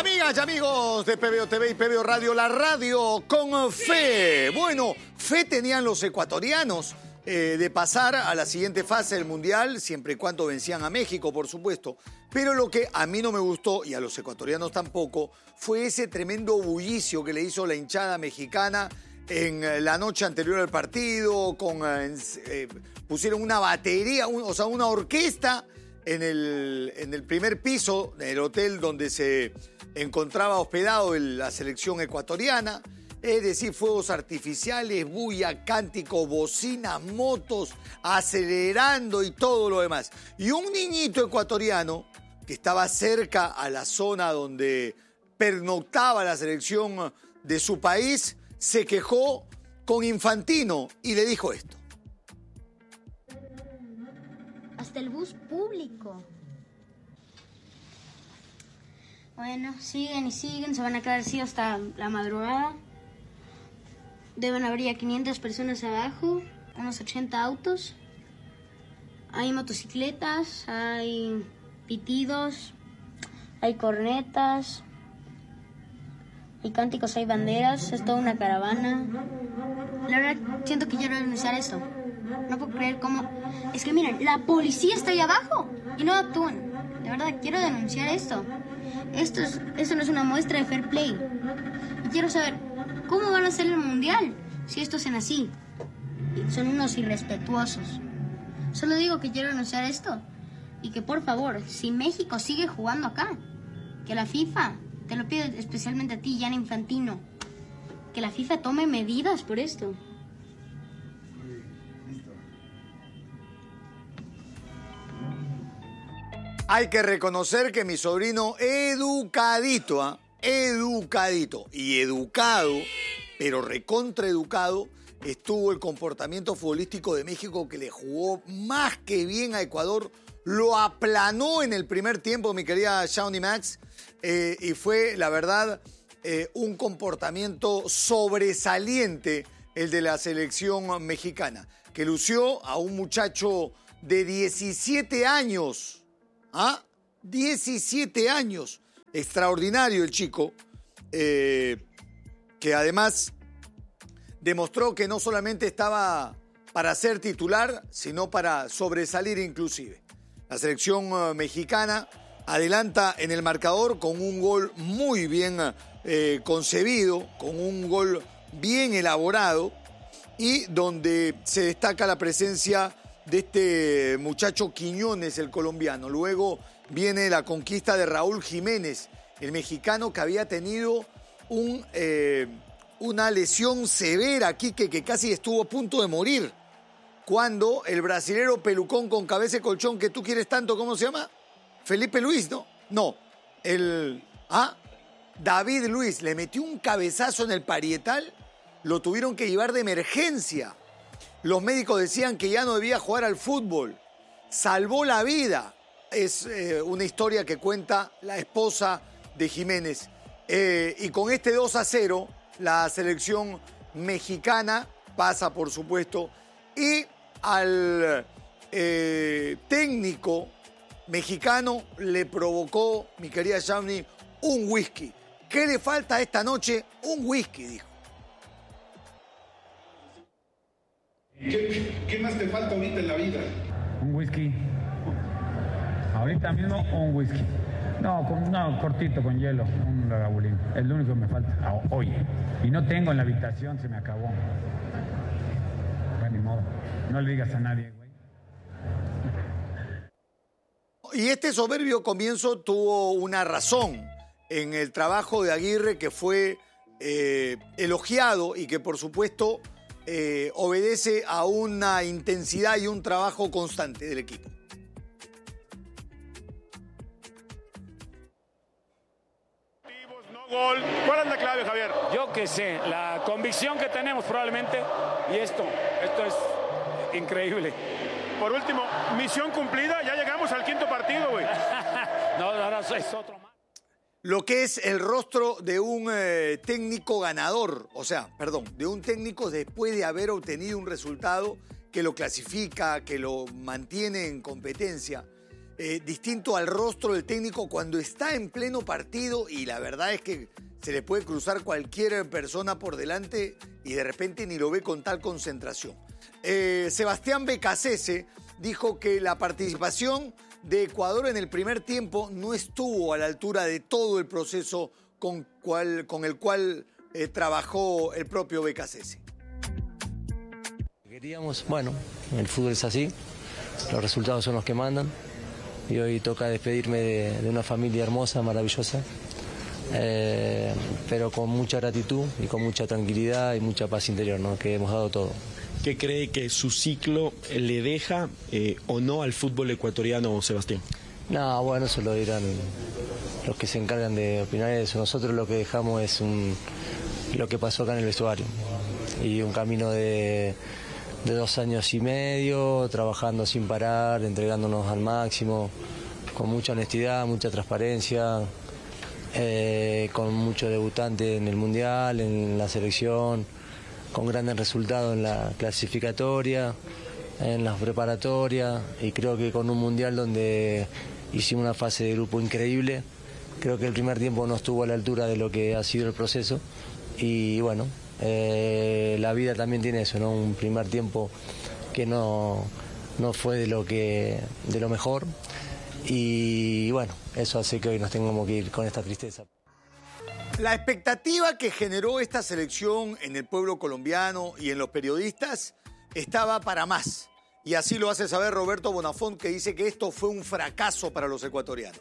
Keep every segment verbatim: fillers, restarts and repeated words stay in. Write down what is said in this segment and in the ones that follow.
Amigas y amigos de P B O T V y P B O Radio, la radio con fe. Bueno, fe tenían los ecuatorianos eh, de pasar a la siguiente fase del Mundial, siempre y cuando vencían a México, por supuesto. Pero lo que a mí no me gustó, y a los ecuatorianos tampoco, fue ese tremendo bullicio que le hizo la hinchada mexicana en la noche anterior al partido, con, eh, pusieron una batería, un, o sea, una orquesta en el, en el primer piso del hotel donde se encontraba hospedado el, la selección ecuatoriana. Es decir, fuegos artificiales, bulla, cántico, bocina, motos, acelerando y todo lo demás. Y un niñito ecuatoriano que estaba cerca a la zona donde pernoctaba la selección de su país, se quejó con Infantino y le dijo esto. Hasta el bus público. Bueno, siguen y siguen, se van a quedar así hasta la madrugada. Deben haber ya quinientas personas abajo, unos ochenta autos. Hay motocicletas, hay pitidos, hay cornetas, hay cánticos, hay banderas, es toda una caravana. La verdad, siento que quiero denunciar esto. No puedo creer cómo... Es que miren, la policía está ahí abajo y no actúan. De verdad, quiero denunciar esto. Esto, es, esto no es una muestra de fair play. Y quiero saber, ¿cómo van a hacer el mundial si estos hacen así? Son unos irrespetuosos. Solo digo que quiero denunciar esto. Y que por favor, si México sigue jugando acá, que la FIFA, te lo pido especialmente a ti, Gianni Infantino, que la FIFA tome medidas por esto. Hay que reconocer que mi sobrino educadito, ¿eh? educadito y educado, pero recontraeducado, estuvo el comportamiento futbolístico de México, que le jugó más que bien a Ecuador, lo aplanó en el primer tiempo, mi querida Shawnee Max, eh, y fue, la verdad, eh, un comportamiento sobresaliente el de la selección mexicana, que lució a un muchacho de diecisiete años. ¿Ah? diecisiete años. Extraordinario el chico, eh, que además demostró que no solamente estaba para ser titular, sino para sobresalir inclusive. La selección uh, mexicana adelanta en el marcador con un gol muy bien eh, concebido, con un gol bien elaborado, y donde se destaca la presencia de este muchacho Quiñones, el colombiano. Luego viene la conquista de Raúl Jiménez, el mexicano que había tenido un, eh, una lesión severa aquí, que, que casi estuvo a punto de morir, cuando el brasilero pelucón con cabeza de colchón que tú quieres tanto, ¿cómo se llama? Felipe Luis, ¿no? No, el... ¿Ah? David Luiz le metió un cabezazo en el parietal, lo tuvieron que llevar de emergencia. Los médicos decían que ya no debía jugar al fútbol. Salvó la vida. Es eh, una historia que cuenta la esposa de Jiménez. Eh, y con este dos a cero, la selección mexicana pasa, por supuesto. Y al eh, técnico mexicano le provocó, mi querida Shawnee, un whisky. ¿Qué le falta esta noche? Un whisky, dijo. ¿Qué, ¿Qué más te falta ahorita en la vida? Un whisky. Ahorita mismo un whisky. No, con, no cortito, con hielo, un ragabulín. Es lo único que me falta hoy. Y no tengo en la habitación, se me acabó. Bueno, ni modo. No le digas a nadie, güey. Y este soberbio comienzo tuvo una razón en el trabajo de Aguirre, que fue eh, elogiado y que, por supuesto, Eh, obedece a una intensidad y un trabajo constante del equipo. No gol. ¿Cuál es la clave, Javier? Yo qué sé, la convicción que tenemos probablemente, y esto, esto es increíble. Por último, misión cumplida, ya llegamos al quinto partido, güey. No, ahora es otro más. Lo que es el rostro de un eh, técnico ganador, o sea, perdón, de un técnico después de haber obtenido un resultado que lo clasifica, que lo mantiene en competencia. eh, distinto al rostro del técnico cuando está en pleno partido y la verdad es que se le puede cruzar cualquier persona por delante y de repente ni lo ve con tal concentración. Eh, Sebastián Becasese dijo que la participación de Ecuador en el primer tiempo no estuvo a la altura de todo el proceso con, cual, con el cual eh, trabajó el propio Becasese. Queríamos, bueno, el fútbol es así, los resultados son los que mandan y hoy toca despedirme de, de una familia hermosa, maravillosa, eh, pero con mucha gratitud y con mucha tranquilidad y mucha paz interior, ¿no? Que hemos dado todo. ¿Qué cree que su ciclo le deja eh, o no al fútbol ecuatoriano, Sebastián? No, bueno, eso lo dirán los que se encargan de opinar de eso. Nosotros lo que dejamos es un, lo que pasó acá en el vestuario y un camino de... de dos años y medio, trabajando sin parar, entregándonos al máximo, con mucha honestidad, mucha transparencia, eh, con mucho debutante en el Mundial, en la selección, con grandes resultados en la clasificatoria, en las preparatorias, y creo que con un Mundial donde hicimos una fase de grupo increíble. Creo que el primer tiempo no estuvo a la altura de lo que ha sido el proceso, y bueno, Eh, la vida también tiene eso, ¿no? Un primer tiempo que no, no fue de lo que de lo mejor y bueno, eso hace que hoy nos tengamos que ir con esta tristeza. La expectativa que generó esta selección en el pueblo colombiano y en los periodistas estaba para más. Y así lo hace saber Roberto Bonafont, que dice que esto fue un fracaso para los ecuatorianos.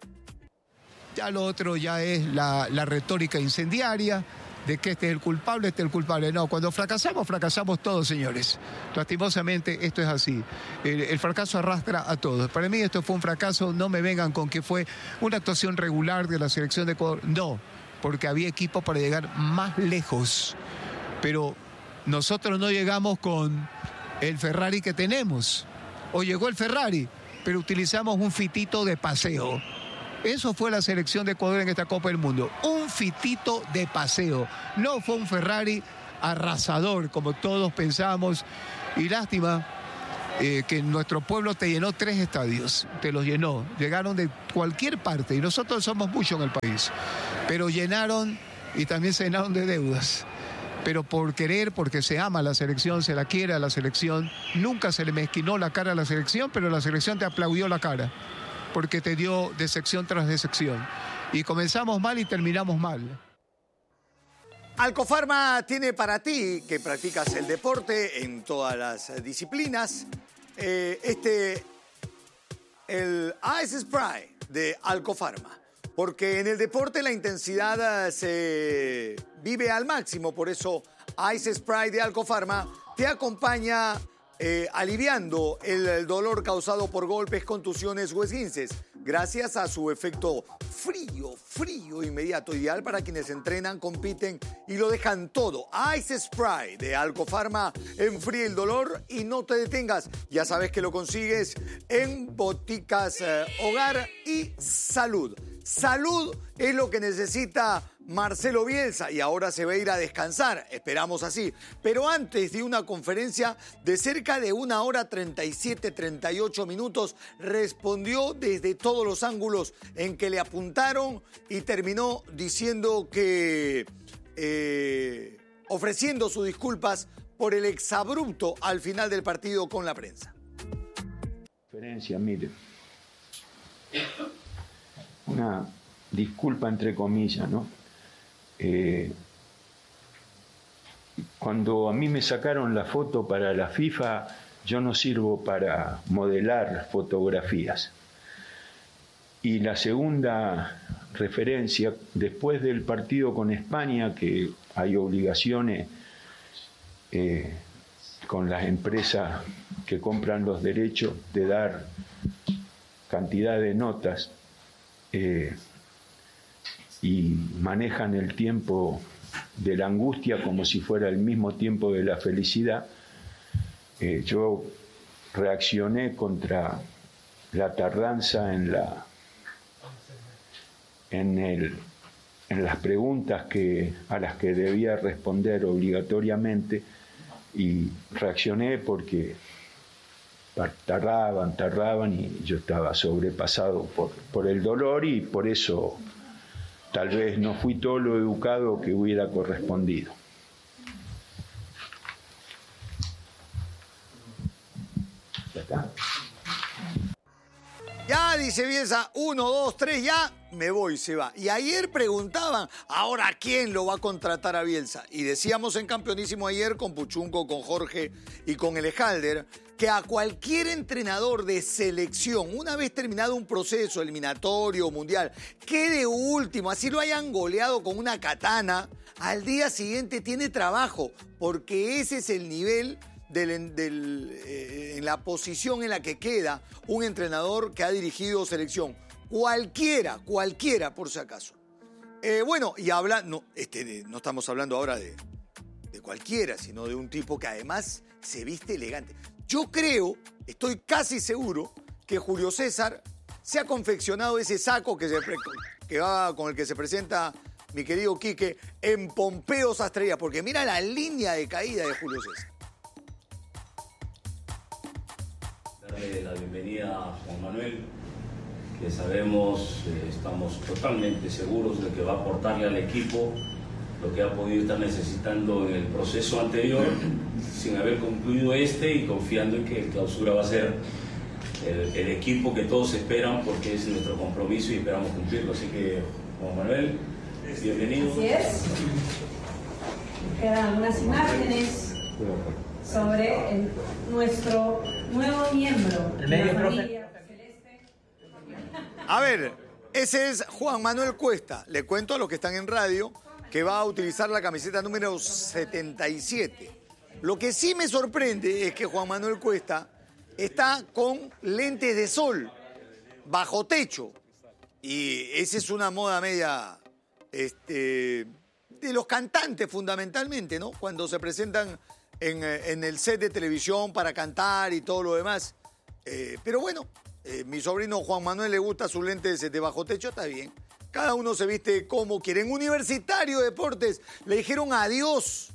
Ya lo otro ya es la, la retórica incendiaria de que este es el culpable, este es el culpable. No, cuando fracasamos, fracasamos todos, señores. Lastimosamente, esto es así. El, el fracaso arrastra a todos. Para mí esto fue un fracaso, no me vengan con que fue una actuación regular de la selección de Ecuador. No, porque había equipo para llegar más lejos. Pero nosotros no llegamos con el Ferrari que tenemos. O llegó el Ferrari, pero utilizamos un fitito de paseo. Eso fue la selección de Ecuador en esta Copa del Mundo. Un fitito de paseo. No fue un Ferrari arrasador, como todos pensamos. Y lástima eh, que nuestro pueblo te llenó tres estadios. Te los llenó. Llegaron de cualquier parte. Y nosotros somos muchos en el país. Pero llenaron y también se llenaron de deudas. Pero por querer, porque se ama a la selección, se la quiere a la selección. Nunca se le mezquinó la cara a la selección, pero la selección te aplaudió la cara, porque te dio decepción tras decepción. Y comenzamos mal y terminamos mal. Alcofarma tiene para ti, que practicas el deporte en todas las disciplinas, eh, este, el Ice Spray de Alcofarma. Porque en el deporte la intensidad se vive al máximo, por eso Ice Spray de Alcofarma te acompaña Eh, aliviando el, el dolor causado por golpes, contusiones o esguinces, gracias a su efecto frío, frío inmediato, ideal para quienes entrenan, compiten y lo dejan todo. Ice Spray de Alcofarma enfría el dolor y no te detengas. Ya sabes que lo consigues en Boticas eh, Hogar y Salud. Salud es lo que necesita Marcelo Bielsa y ahora se va a ir a descansar, esperamos así. Pero antes de una conferencia de cerca de una hora treinta y siete, treinta y ocho minutos, respondió desde todos los ángulos en que le apuntaron y terminó diciendo que, eh, ofreciendo sus disculpas por el exabrupto al final del partido con la prensa. Diferencia, mire. Una disculpa entre comillas, ¿no? Eh, cuando a mí me sacaron la foto para la FIFA, yo no sirvo para modelar fotografías. Y la segunda referencia, después del partido con España, que hay obligaciones eh, con las empresas que compran los derechos de dar cantidad de notas, Eh, y manejan el tiempo de la angustia como si fuera el mismo tiempo de la felicidad, eh, yo reaccioné contra la tardanza en, la, en, el, en las preguntas que, a las que debía responder obligatoriamente, y reaccioné porque tardaban, tardaban y yo estaba sobrepasado por, por el dolor y por eso tal vez no fui todo lo educado que hubiera correspondido. Ya está. Ya, dice Bielsa, uno, dos, tres, ya, me voy, se va. Y ayer preguntaban, ¿ahora quién lo va a contratar a Bielsa? Y decíamos en Campeonísimo ayer con Puchunco, con Jorge y con Elejalder, que a cualquier entrenador de selección, una vez terminado un proceso eliminatorio mundial, quede último, así lo hayan goleado con una katana, al día siguiente tiene trabajo, porque ese es el nivel del, del, eh, en la posición en la que queda un entrenador que ha dirigido selección. Cualquiera, cualquiera por si acaso. Eh, bueno, y habla, no, este, de, no estamos hablando ahora de, de cualquiera, sino de un tipo que además se viste elegante. Yo creo, estoy casi seguro, que Julio César se ha confeccionado ese saco que, se, que va, con el que se presenta mi querido Quique en Pompeo Sastrería, porque mira la línea de caída de Julio César. Darle la bienvenida a Juan Manuel, que sabemos, eh, estamos totalmente seguros de que va a aportarle al equipo lo que ha podido estar necesitando en el proceso anterior, sin haber concluido este y confiando en que el Clausura va a ser el, el equipo que todos esperan, porque es nuestro compromiso y esperamos cumplirlo. Así que, Juan Manuel, bienvenido. Así es. Quedan algunas imágenes sobre el, nuestro nuevo miembro de la familia celeste. A ver, ese es Juan Manuel Cuesta. Le cuento a los que están en radio que va a utilizar la camiseta número setenta y siete. Lo que sí me sorprende es que Juan Manuel Cuesta está con lentes de sol, bajo techo. Y esa es una moda media este, de los cantantes fundamentalmente, ¿no? Cuando se presentan en, en el set de televisión para cantar y todo lo demás. Eh, pero bueno, eh, mi sobrino Juan Manuel le gusta sus lentes de bajo techo, está bien. Cada uno se viste como quiere. En Universitario de Deportes le dijeron adiós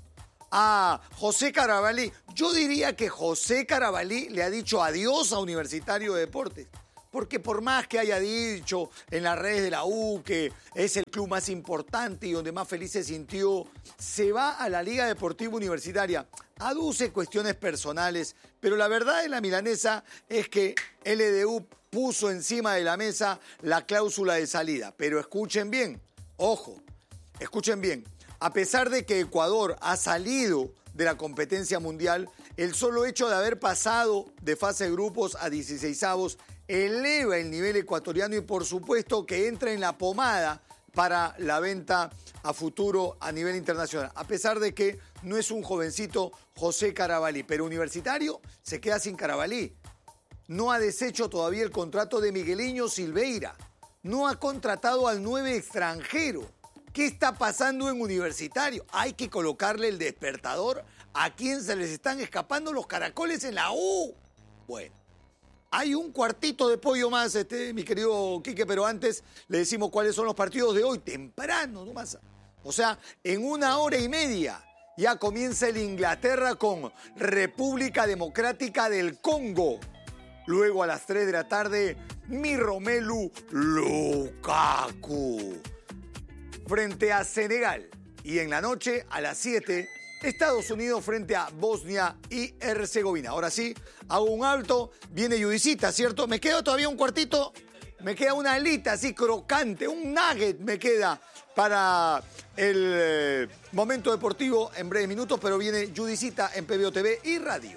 a José Carabalí. Yo diría que José Carabalí le ha dicho adiós a Universitario de Deportes. Porque por más que haya dicho en las redes de la U que es el club más importante y donde más feliz se sintió, se va a la Liga Deportiva Universitaria. Aduce cuestiones personales, pero la verdad de la milanesa es que L D U puso encima de la mesa la cláusula de salida. Pero escuchen bien, ojo, escuchen bien. A pesar de que Ecuador ha salido de la competencia mundial, el solo hecho de haber pasado de fase de grupos a dieciseisavos eleva el nivel ecuatoriano y por supuesto que entra en la pomada para la venta a futuro a nivel internacional. A pesar de que no es un jovencito José Carabalí, pero Universitario se queda sin Carabalí. No ha deshecho todavía el contrato de Migueliño Silveira. No ha contratado al nueve extranjero. ¿Qué está pasando en Universitario? Hay que colocarle el despertador a quien se les están escapando los caracoles en la U. Bueno, hay un cuartito de pollo más, este, mi querido Quique, pero antes le decimos cuáles son los partidos de hoy, temprano nomás. O sea, en una hora y media ya comienza el Inglaterra con República Democrática del Congo. Luego a las tres de la tarde, mi Romelu Lukaku frente a Senegal. Y en la noche, a las siete, Estados Unidos frente a Bosnia y Herzegovina. Ahora sí, hago un alto, viene Judicita, ¿cierto? Me queda todavía un cuartito, me queda una alita así crocante, un nugget me queda para el eh, momento deportivo en breves minutos, pero viene Judicita en P B O T V y radio.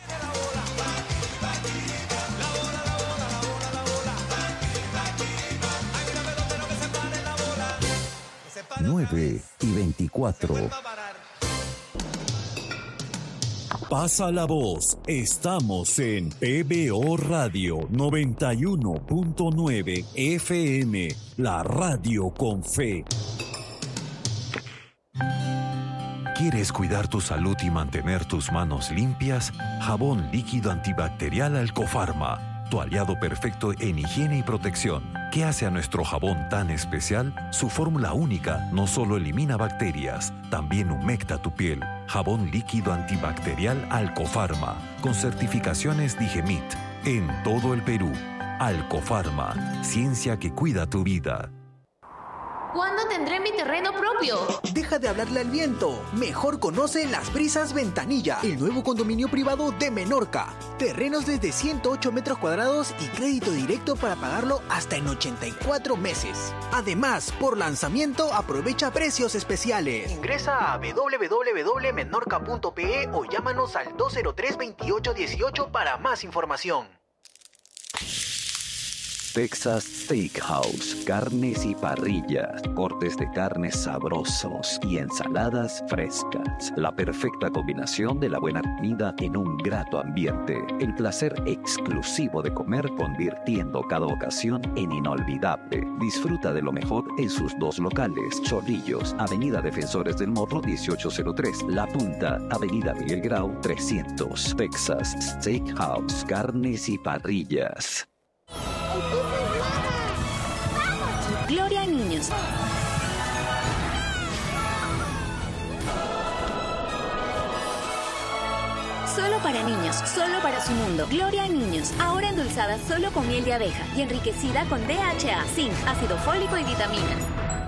nueve y veinticuatro. Pasa la voz. Estamos en P B O Radio noventa y uno punto nueve F M, la radio con fe. ¿Quieres cuidar tu salud y mantener tus manos limpias? Jabón líquido antibacterial Alcofarma, tu aliado perfecto en higiene y protección, ¿Qué hace a nuestro jabón tan especial? Su fórmula única no solo elimina bacterias, también humecta tu piel. Jabón líquido antibacterial Alcofarma, con certificaciones Digemit, en todo el Perú. Alcofarma, ciencia que cuida tu vida. ¿Cuándo tendré mi terreno propio? Deja de hablarle al viento. Mejor conoce Las Brisas Ventanilla, el nuevo condominio privado de Menorca. Terrenos desde ciento ocho metros cuadrados y crédito directo para pagarlo hasta en ochenta y cuatro meses. Además, por lanzamiento aprovecha precios especiales. Ingresa a w w w punto menorca punto p e o llámanos al dos cero tres, veintiocho dieciocho para más información. Texas Steakhouse, carnes y parrillas, cortes de carnes sabrosos y ensaladas frescas. La perfecta combinación de la buena comida en un grato ambiente. El placer exclusivo de comer convirtiendo cada ocasión en inolvidable. Disfruta de lo mejor en sus dos locales. Chorrillos, Avenida Defensores del Morro dieciocho cero tres. La Punta, Avenida Miguel Grau trescientos. Texas Steakhouse, carnes y parrillas. Gloria a Niños. Solo para niños, solo para su mundo. Gloria a Niños, ahora endulzada solo con miel de abeja y enriquecida con D H A, zinc, ácido fólico y vitaminas.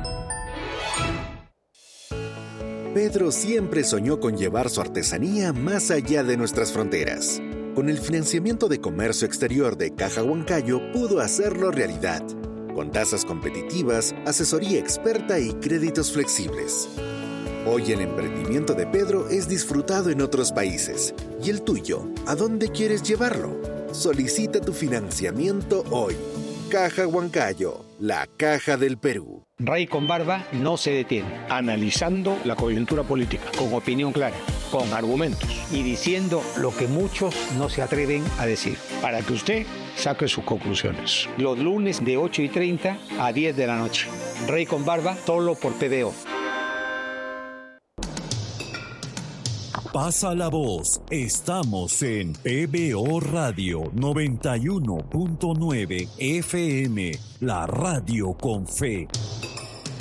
Pedro siempre soñó con llevar su artesanía más allá de nuestras fronteras. Con el financiamiento de comercio exterior de Caja Huancayo pudo hacerlo realidad, con tasas competitivas, asesoría experta y créditos flexibles. Hoy el emprendimiento de Pedro es disfrutado en otros países. ¿Y el tuyo? ¿A dónde quieres llevarlo? Solicita tu financiamiento hoy. Caja Huancayo, la caja del Perú. Rey con barba no se detiene. Analizando la coyuntura política. Con opinión clara. Con argumentos. Y diciendo lo que muchos no se atreven a decir. Para que usted saque sus conclusiones. Los lunes de ocho y treinta a diez de la noche. Rey con barba, solo por P B O. Pasa la voz. Estamos en P B O Radio noventa y uno punto nueve F M, la radio con fe.